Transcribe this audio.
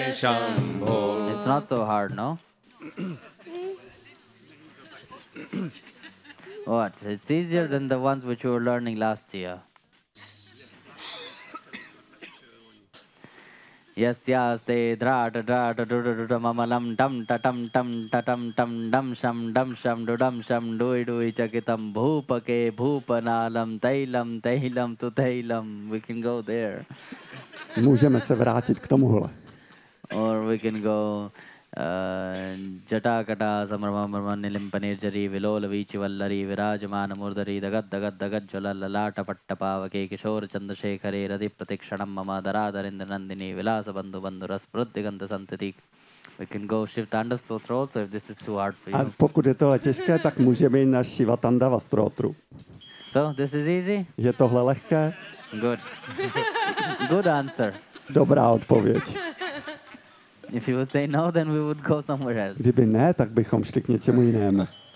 Shambho. It's not so hard, no? What? It's easier than the ones which you were learning last year. Yasyaste drata drata dudududa mamalam dam tatam tam tatam tam dam sham dudam sham dui dui chakitam bhupake bhupanalam tailam tu tailam. We can go there. Můžeme se vrátit k tomuhle. Or we can go Jata Kata Samrama Nilim Panirjari Vilola Vichi Vallari Virajamana Murdari Dagad Jala Lalata Pattapavake Kishore Chandrasekhare Radhi Pratikshanam Mama Daradarinder Nandini Vilasa Bandhu Bandhuras Prudiganta Santati. We can go shift Andavstotra also if this is too hard for you. A pokud je tohle těžké, tak můžeme jít na Shivatandava Strotru. So this is easy? Je tohle lehké? Good. Good answer. Dobrá odpověď. If you would say no, then we would go somewhere else. Kdyby ne, tak bychom šli k něčemu jinému.